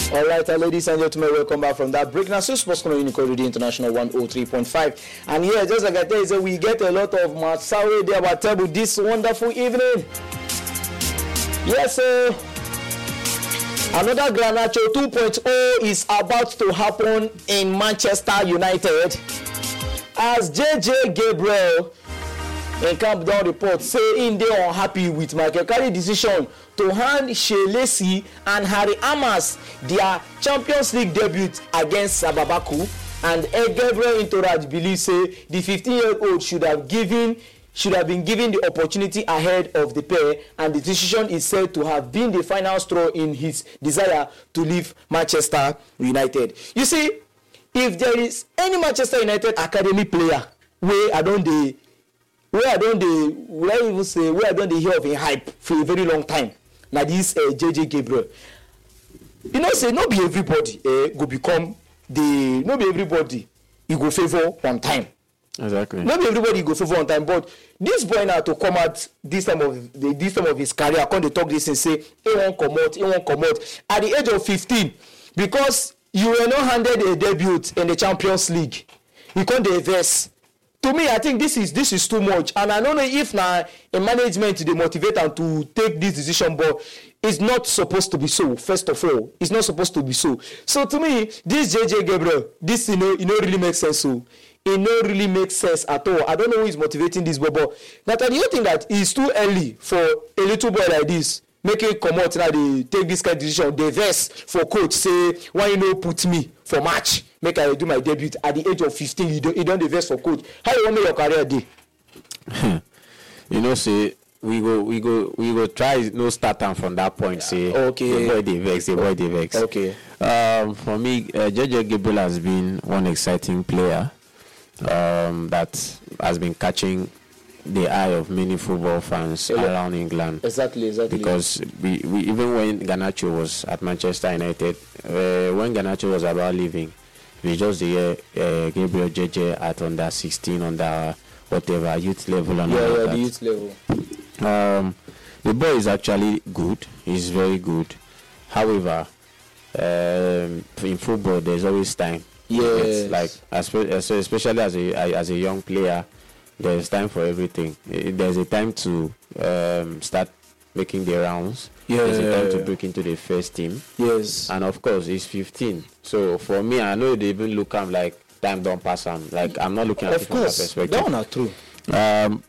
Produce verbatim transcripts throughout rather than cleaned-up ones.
All right, uh, ladies and gentlemen, welcome back from that break. Now, so Sports Community Radio International one oh three point five. And yeah, just like I tell you, so we get a lot of Masawe there about table this wonderful evening. Yes, sir. Another Garnacho two point oh is about to happen in Manchester United. As J J Gabriel in Camp Down report saying they are unhappy with Michael Carrick's decision to hand Shea Lacy and Harry Amas their Champions League debut against Sababaku, and Ed Gabriel Intoraj believes say the fifteen-year-old should have given should have been given the opportunity ahead of the pair, and the decision is said to have been the final straw in his desire to leave Manchester United. You see, if there is any Manchester United academy player where I don't they where I don't they where I even say where I don't they hear of a hype for a very long time, now this uh, J J Gabriel. You know, say not be everybody uh, go become the not be everybody you go favor on time. Exactly. Not be everybody go favor on time, but this boy now to come out this time of the this time of his career, come to talk this and say he won't come out, he won't come out at the age of fifteen, because you were not handed a debut in the Champions League. You can't diverse. To me, I think this is this is too much, and I don't know if now a management they motivate them to take this decision, but it's not supposed to be so. First of all, it's not supposed to be so. So to me, this J J Gabriel, this you know, you know really makes sense. So it no really makes sense at all. I don't know who is motivating this, but but Natalie, you think that it's too early for a little boy like this making it come out now? They take this kind of decision. They verse for coach say, why you know put me for match? Make I do my debut at the age of fifteen. You don't you don't verse for coach. How you want make your career day? You know, say we go we go we go try no start time from that point. Say okay, the boy they vex, the boy they vex. Okay. Um, for me, uh, J J Gabriel has been one exciting player um, that has been catching the eye of many football fans yeah. around England. Exactly, exactly. Because we, we even when Garnacho was at Manchester United, uh, when Garnacho was about leaving, we just hear uh, Gabriel J J at under sixteen, under whatever youth level and yeah, all yeah, that. the youth level. Um, the boy is actually good. He's very good. However, um, in football, there's always time. Yes. Like especially as a as a young player, there's time for everything. There's a time to um, start making the rounds. Yeah. There's a time to break into the first team. Yes. And of course, he's fifteen. So for me, I know they even look at like time don't pass him. Like I'm not looking at of it from that course. perspective. That one are true. Um,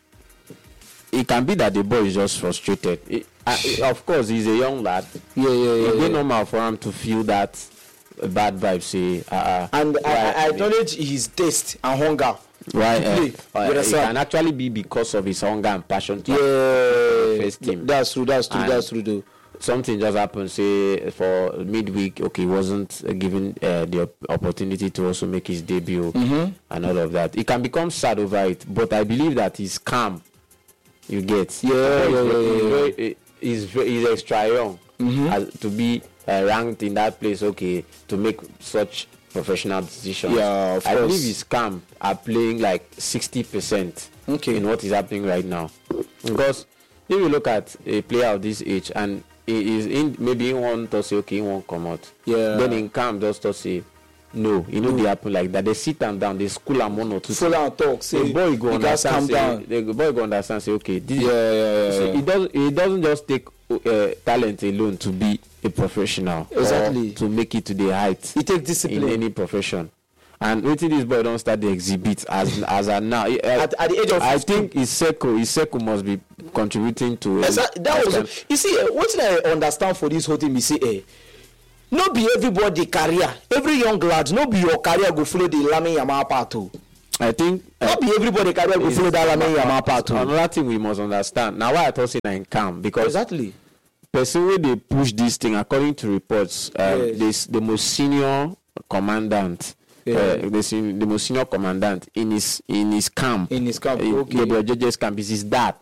it can be that the boy is just frustrated. It, uh, of course, he's a young lad. Yeah, yeah, yeah. It's yeah. normal for him to feel that bad vibe. Say, uh, and right, I, I acknowledge his taste and hunger. Right, uh, uh, it can actually be because of his hunger and passion to yeah, first team. That's true. That's true. And that's true. Though something just happened, say for midweek, okay, wasn't uh, given uh, the op- opportunity to also make his debut mm-hmm. and all of that. He can become sad over it, but I believe that he's calm. You get, yeah, yeah, yeah, yeah, yeah. He's, he's, he's extra young mm-hmm. as, to be uh, ranked in that place. Okay, to make such professional decisions. Yeah, of I course. believe his calm are playing like sixty percent okay. in what is happening right now. Because if you look at a player of this age and he is in, maybe he want to say okay, he won't come out. Yeah. Then in calm just to say no, you know, no. They happen like that. They sit them down, they school them one or two. Full and talk. Say, the boy go understand. Say, down. the boy go understand. Say okay, this yeah, yeah, yeah, see, yeah. It doesn't. It doesn't just take uh, talent alone to be a professional. Exactly. Or to make it to the height. It takes discipline in any profession. And waiting this boy don't start the exhibit as as a now. Uh, at, at the age of I think his circle, his circle must be contributing to. Exactly. That was. Can, you see, uh, what I understand for this whole thing, you see, eh. No be everybody career. Every young lad, no be your career go follow the Lamine Yamal path. I think uh, not be everybody career go follow that Lamine Yamal path. Another thing we must understand. Now why I thought say in calm because exactly. Person where they push this thing according to reports, um, yes. this the most senior commandant, yeah. uh, the, the most senior commandant in his in his camp. In his camp, in, okay. Gabriel J J's camp is his dad.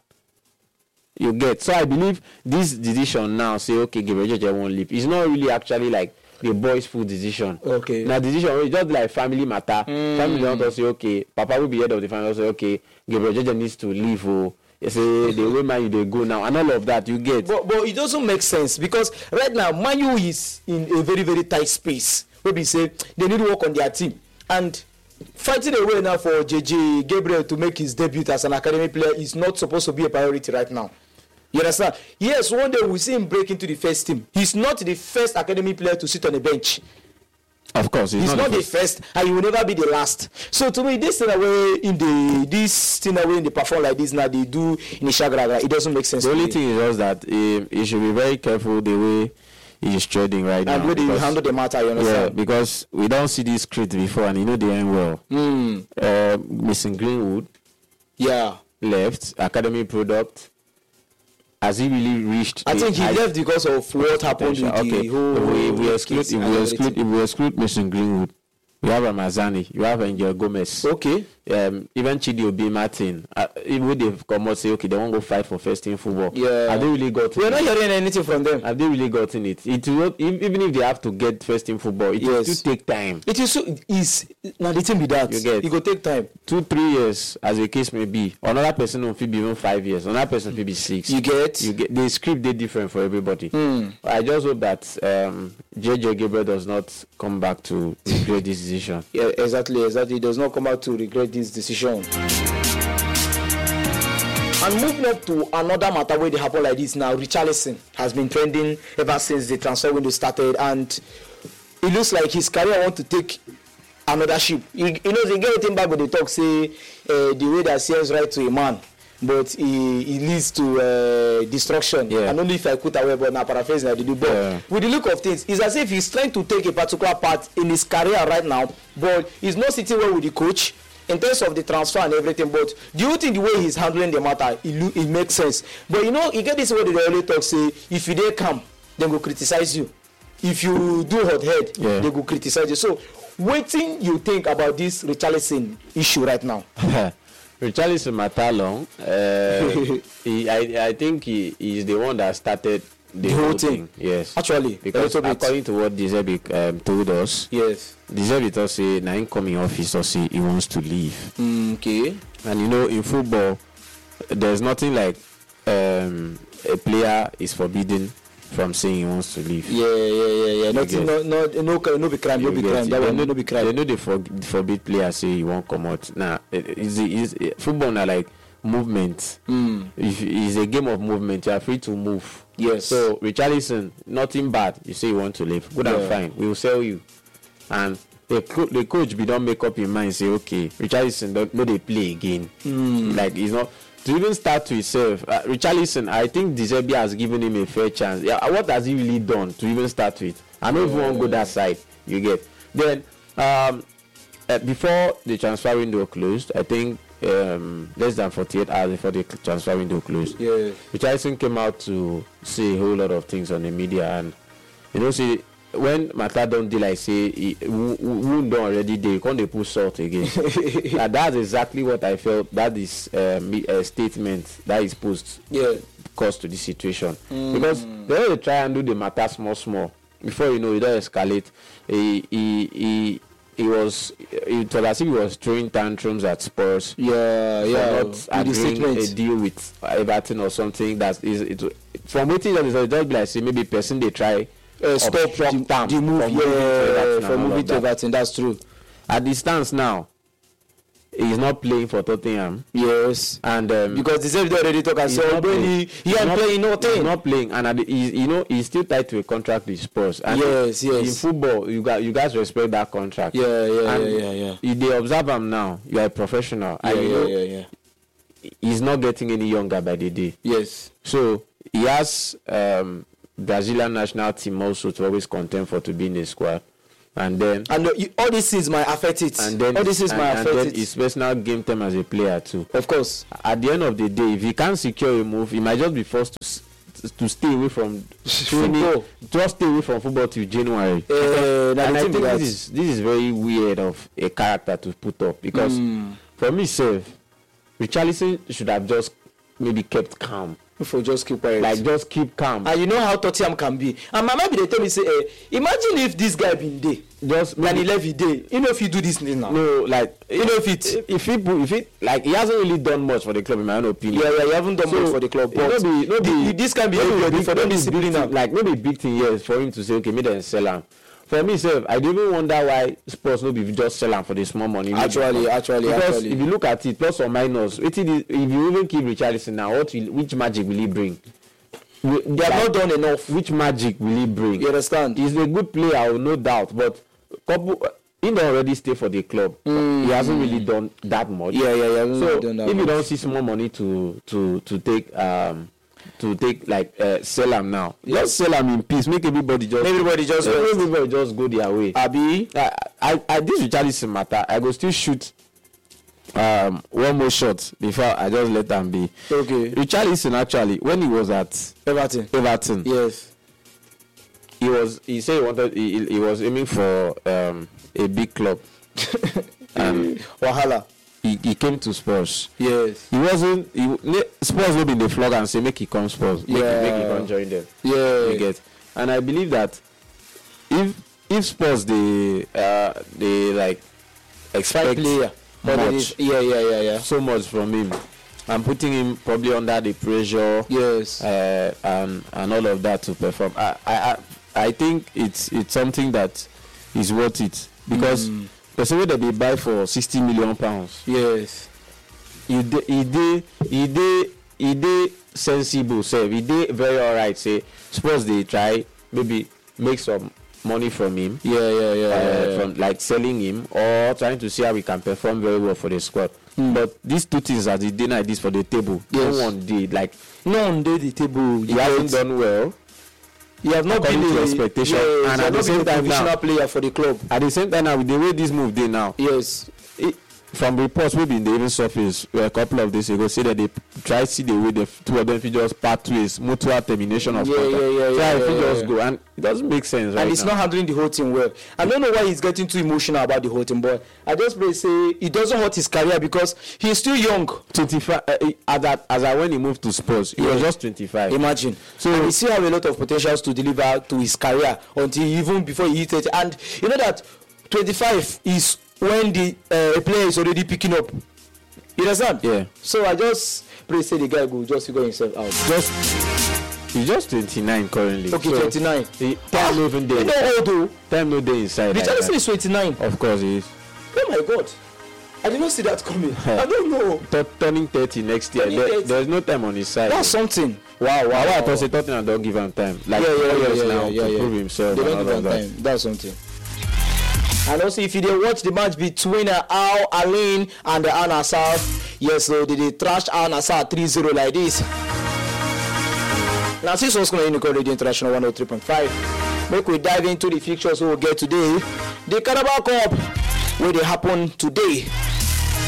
You get so I believe this decision now say okay Gabriel J J won't leave. It's not really actually like the boy's full decision. Okay. Now decision is just like family matter. Mm. Family don't say okay, Papa will be head of the family. Also okay, Gabriel J J needs to leave. Oh, You say the way Man U they go now and all of that you get. But but it doesn't make sense because right now Man U is in a very very tight space. Where we say they need to work on their team and fighting away now for J J Gabriel to make his debut as an academy player is not supposed to be a priority right now. You understand? Yes, one day we'll see him break into the first team. He's not the first academy player to sit on a bench. Of course, he's, he's not, not the first, and he will never be the last. So to me, this thing away in the this thing away in the perform like this now they do in the Shagragra, it doesn't make sense. The only me. thing is just that um, you should be very careful the way he is trading right and now. And the way they handle the matter, you understand? Yeah, because we don't see this script before, and you know they end well. Mm. Uh, Mason Greenwood, yeah, left academy product. Has he really reached? I think he high left because of what happened with okay. the whole. If we, we exclude, if we exclude, if we exclude Mason Greenwood, you have Ramazani, you have Angel Gomez. Okay. Um, even Chidi Obi Martin, uh, even they've come out say okay, they won't go fight for first team football. Yeah. Have they really gotten? We're not hearing anything from them. Have they really gotten it? It will, even if they have to get first team football, it yes. will still take time. It is so is now the thing be that you get it will take time. Two, three years, as the case may be. Another person will be even five years. Another person will be six. You get you get the script they different for everybody. Mm. I just hope that um, J J Gabriel does not come back to regret this decision. Yeah, exactly, exactly. He does not come out to regret this decision. And moving up to another matter where they happen like this now, Richarlison has been trending ever since the transfer window started, and it looks like his career want to take another ship. You, you know, they get a thing back when they talk, say uh, the way that seems right to a man, but it, it leads to uh, destruction. Yeah. And only if I put away, but now paraphrasing, I did do. But yeah. with the look of things, it's as if he's trying to take a particular part in his career right now, but he's not sitting well with the coach in terms of the transfer and everything. But do you think the way he's handling the matter, it, it makes sense? But you know, you get this way they always talk, say, if you dare come, then go criticize you. If you do hot head, yeah. they go criticize you. So, what thing you think about this Richarlison issue right now? Richarlison matter long. Uh, he, I, I think he is the one that started the, the whole, whole thing. thing. Yes, actually, because according to what Dezebi um, told us, yes, Dezebi told say na incoming office or say he wants to leave. Mm, okay, and you know in football, there's nothing like um, a player is forbidden from saying he wants to leave. Yeah, yeah, yeah, yeah. Nothing, no, no, no, no be crime, no be crime. That one, no, no be crime. They know they for, forbid players say he won't come out. Now, nah, is is football now like movement. Mm. If it's a game of movement, you are free to move. Yes. So Richarlison, nothing bad. You say you want to leave, good yeah. and fine. We will sell you, and the co- the coach be don't make up your mind. Say okay, Richarlison don't no they play again. Mm. Like he's not. To even start to himself, uh, Richarlison, I think Dezebi has given him a fair chance. Yeah, what has he really done to even start with? I don't even want to go that side. You get. Then, um, uh, before the transfer window closed, I think um, less than forty-eight hours before the transfer window closed, yeah, Richarlison came out to say a whole lot of things on the media, and you know, see. When matter don't deal, like say wound don't already dey, can't they put salt again? uh, that's exactly what I felt. That is um, a statement that is post yeah caused to this situation mm. because they try and do the matter small small before you know it don't escalate. He he he, he was it was as if he was throwing tantrums at Spurs. Yeah, yeah. Not agreeing a deal with Everton or something that is it. From waiting that is just be like say maybe person they try. Uh, stop the, the move, from yeah, from moving to Everton. That's true. At the stance now, he's not playing for Tottenham. Yes, and um, because the same already talk and say, "Oh, he, he ain't playing nothing." He's not playing, and the, he's, you know he's still tied to a contract with Spurs. And yes, yes. In football, you got you guys respect that contract. Yeah, yeah, and yeah, yeah, yeah. If they observe him now, you are a professional. Yeah, and you yeah, know, yeah, yeah. He's not getting any younger by the day. Yes. So he has. Um, Brazilian national team also to always contend for to be in the squad, and then and uh, you, all these things might affect it. And then all this is and, might and affect then it. his personal game time as a player too. Of course. At the end of the day, if he can't secure a move, he might just be forced to to stay away from training, just stay away from football till January. Uh, and I think this is this is very weird of a character to put up because mm. for me, self, Richarlison should have just maybe kept calm. If we just keep quiet. Like just keep calm. And you know how Tottenham can be. And my mind be they tell me say, eh, imagine if this guy been there. Just and he left day. You know if you do this thing now. No, like you know if it if he if it like he hasn't really done much for the club in my own opinion. Yeah, yeah, he haven't done so, much for the club. But no be, no be, this can be a for them discipline now. Like maybe big thing yes for him to say okay, me then sell him. For me, sir, I don't even wonder why Spurs no be just sell him for the small money. Actually, actually, because actually. if you look at it, plus or minus, it is, if you even keep Richarlison now, what will, which magic will he bring? They have like, not done enough. Which magic will he bring? You understand? He's a good player, no doubt, but couple he don't already stay for the club. Mm. He hasn't really done that much. Yeah, yeah, yeah. So done that if much. you don't see small money to to to take um to take like uh, sell him now, yes. Just sell him in peace. Make everybody just everybody just uh, everybody just go their way. Abi, I, I, I this Richarlison matter. I go still shoot um one more shot before I just let them be. Okay. Richarlison actually when he was at Everton, Everton, yes, he was he said he wanted he, he was aiming for um a big club. And Wahala. He, he came to Spurs. Yes. He wasn't. He, Spurs will be in the flog and say make he come Spurs. Make, yeah. Make he come join them. Yeah. You get. And I believe that if if Spurs they uh they like expect player much, yeah, yeah, yeah, yeah, so much from him, and putting him probably under the pressure. Yes. Uh, and and all of that to perform. I I I think it's it's something that is worth it because. Mm. Person wey dem dey buy for sixty million pounds. Yes. E dey e dey e dey e dey sensible sef. E dey very alright say Spurs dey try maybe make some money from him. Yeah, yeah, yeah, uh, yeah, yeah. From like selling him or trying to see how we can perform very well for the squad. Mm. But these two things as e dey like this for the table. Yes. No one dey like no one dey the table. He hasn't done well. He have not been to expectation, yes, and at the same time now, player for the club. At the same time now, with the way this move dey now, yes, it, from reports wey been dey even surface a couple of days ago, say that they try see the way the two of them fit just part ways, mutual termination of yeah, contract. Yeah, yeah, so yeah, I yeah, fit yeah, just yeah. go, and it doesn't make sense. Right and it's now. not handling the whole thing well. I don't know why he's getting too emotional about the whole thing, but I just pray say it doesn't hurt his career because he's still young. twenty-five uh, as that as I when he moved to Spurs, he yeah. was just twenty-five. Imagine. So and he still have a lot of potentials to deliver to his career until even before he hit thirty. And you know that twenty-five is when the uh, player is already picking up. You understand? Yeah. So I just pray say the guy will just figure himself out. Just he's just twenty-nine currently. Okay, so twenty-nine. He, time no even there. You know old though. Time no day inside. Richarlison like is twenty-nine. Of course he is. Oh my God. I did not see that coming. I don't know. T- turning thirty next year. There, there's no time on his side. That's something. Wow, wow. wow. I thought say Tottenham don't give him time. Like yeah, yeah, four yeah, years yeah, now yeah, to yeah. prove himself. They don't and give all him of time. that. That's something. And also, if you did watch the match between uh, Al Ain and the Al Nassr, yes, so they, they trashed Al Nassr three zero like this. Now, since what's going to Unicorn Radio International one oh three point five, make we dive into the fixtures we will get today. The Carabao Cup, where they happen today.